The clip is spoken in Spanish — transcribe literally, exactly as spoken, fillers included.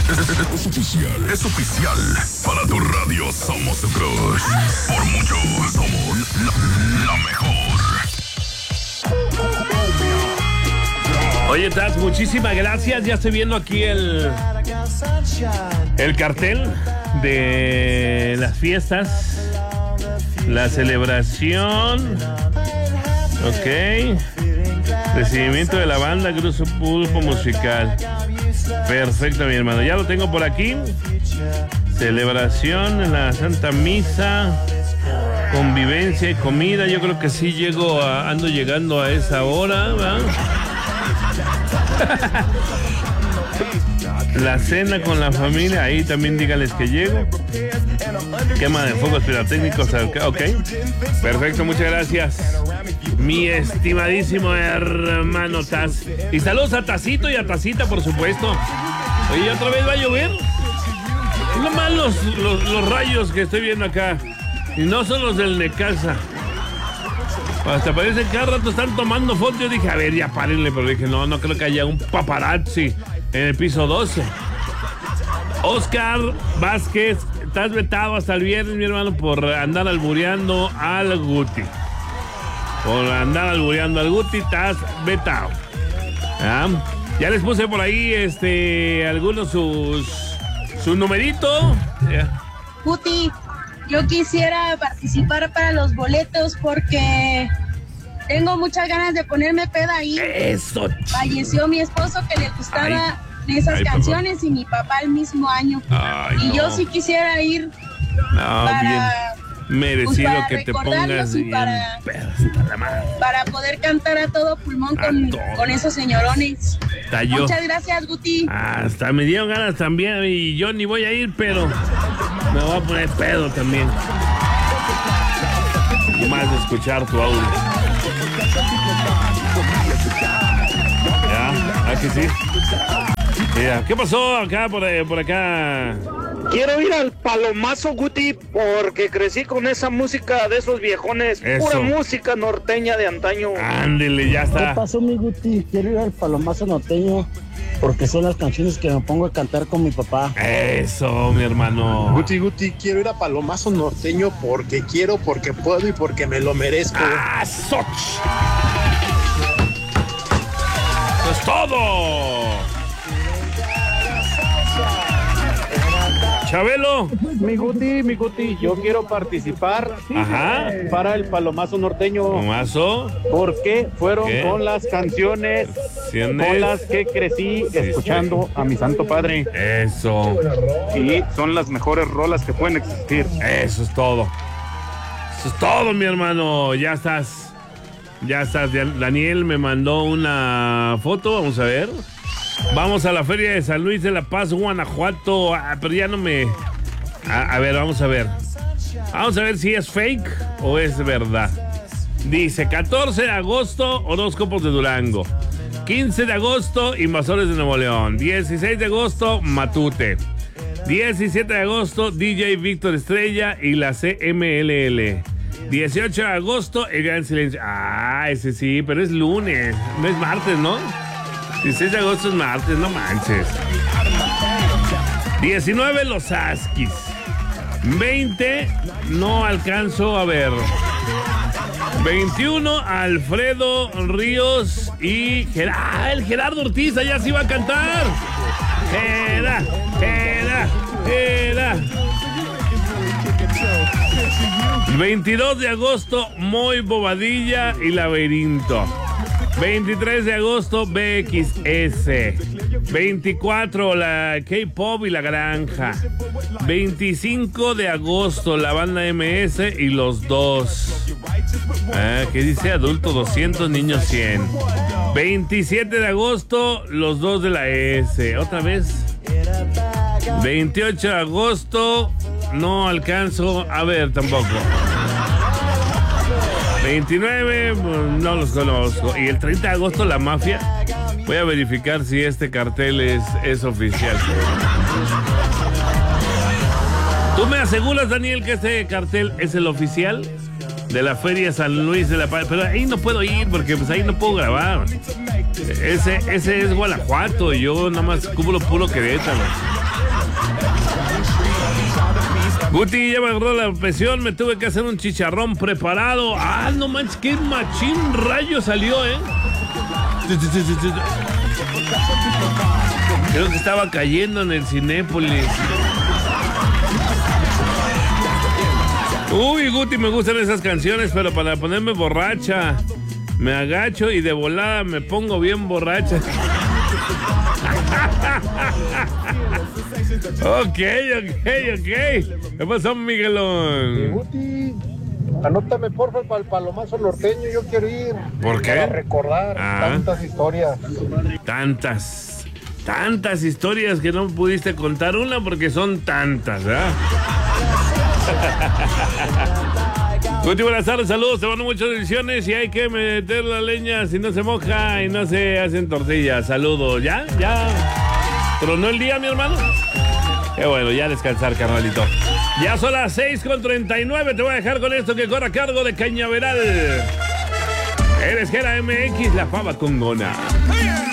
Es oficial, es oficial. Para tu radio somos tu crush. Por mucho, somos la, la mejor. Oye, Taz, muchísimas gracias. Ya estoy viendo aquí el, el cartel de las fiestas. La celebración. Ok. Recibimiento de la banda Grupo Pulpo Musical. Perfecto, mi hermano. Ya lo tengo por aquí. Celebración en la Santa Misa. Convivencia y comida. Yo creo que sí llego a, ando llegando a esa hora, ¿verdad? La cena con la familia, ahí también díganles que llego. Quema de fuegos pirotécnicos, ok. Perfecto, muchas gracias, mi estimadísimo hermano Taz. Y saludos a Tacito y a Tacita, por supuesto. Oye, ¿otra vez va a llover? No más los, los, los rayos que estoy viendo acá. Y no son los del Necaxa. Hasta parece que cada rato están tomando fotos. Yo dije, a ver, ya párenle, pero dije, no, no creo que haya un paparazzi en el piso doce. Oscar Vázquez, estás vetado hasta el viernes, mi hermano, por andar albureando al Guti. Por andar albureando al Guti, estás vetado. ¿Ah? Ya les puse por ahí, este, algunos sus, su numerito. Yeah. Guti, yo quisiera participar para los boletos porque tengo muchas ganas de ponerme peda ahí. Eso. Falleció mi esposo que le gustaba ay, esas ay, canciones papá. Y mi papá el mismo año. Ay, y no. Yo sí quisiera ir no, para... Bien. Merecido pues que te pongas bien para, para poder cantar a todo pulmón con, con esos señorones. Muchas gracias, Guti. Hasta me dieron ganas también y yo ni voy a ir, pero me voy a poner pedo también. Y más de escuchar tu audio. Ya, aquí sí. Mira, ¿qué pasó acá por, por acá? Quiero ir al Palomazo, Guti, porque crecí con esa música de esos viejones. Eso. Pura música norteña de antaño. Ándele, ya está. ¿Qué pasó, mi Guti? Quiero ir al Palomazo norteño porque son las canciones que me pongo a cantar con mi papá. Eso, mi hermano. Guti, Guti, quiero ir a Palomazo norteño porque quiero, porque puedo y porque me lo merezco. ¡Ah, Soch! ¡Eso es todo! Chabelo. Mi Guti, mi Guti, yo quiero participar. Ajá. Para el Palomazo norteño. ¿Palomazo? Porque fueron ¿Qué? Con las canciones ¿Sientes? Con las que crecí sí, escuchando sí. A mi santo padre. Eso. Y son las mejores rolas que pueden existir. Eso es todo. Eso es todo, mi hermano. Ya estás. Ya estás. Daniel me mandó una foto. Vamos a ver. Vamos a la Feria de San Luis de la Paz, Guanajuato. Ah, pero ya no me... A, a ver, vamos a ver. Vamos a ver si es fake o es verdad. Dice, catorce de agosto, horóscopos de Durango. quince de agosto, Invasores de Nuevo León. dieciséis de agosto, Matute. diecisiete de agosto, D J Víctor Estrella y la C M L L. dieciocho de agosto, El Gran Silencio. Ah, ese sí, pero es lunes. No es martes, ¿no? dieciséis de agosto es martes, no manches. diecinueve, Los Askis. veinte, no alcanzo a ver. veintiuno, Alfredo Ríos y Ger- ah, el Gerardo Ortiz, allá sí va a cantar. Gera, Gera, Gera. veintidós de agosto, Moy Bobadilla y Laberinto. veintitrés de agosto, B X S. veinticuatro, la K-Pop y La Granja. veinticinco de agosto, la banda M S y Los Dos. Ah, ¿qué dice? Adulto doscientos, niños cien. veintisiete de agosto, Los Dos de la S. ¿Otra vez? veintiocho de agosto, no alcanzo a ver tampoco. veintinueve, no los conozco. Y el treinta de agosto, La Mafia. Voy a verificar si este cartel es, es oficial. ¿Tú me aseguras, Daniel, que este cartel es el oficial de la Feria San Luis de la Paz? Pero ahí no puedo ir porque pues ahí no puedo grabar. Ese, ese es Guanajuato y yo nada más cubro puro Querétaro. Guti, ya me agarró la presión, me tuve que hacer un chicharrón preparado. Ah, no manches, qué machín rayo salió, ¿eh? Creo que estaba cayendo en el Cinépolis. Uy, Guti, me gustan esas canciones, pero para ponerme borracha, me agacho y de volada me pongo bien borracha. Ok, ok, ok. ¿Qué pasó, Miguelón? Guti, anótame porfa para el palomazo norteño, yo quiero ir. ¿Por qué? Para recordar ah, tantas historias. Tantas, tantas historias que no pudiste contar una porque son tantas, ¿verdad? Guti, buenas tardes, saludos, te mando muchas bendiciones y hay que meter la leña si no se moja y no se hacen tortillas. Saludos, ¿ya? ¿Ya? ¿Tronó el día, mi hermano? Qué bueno, ya descansar, carnalito. Ya son las seis con treinta y nueve, te voy a dejar con esto que corre a cargo de Cañaveral. Eres Gera M X, la fava congona.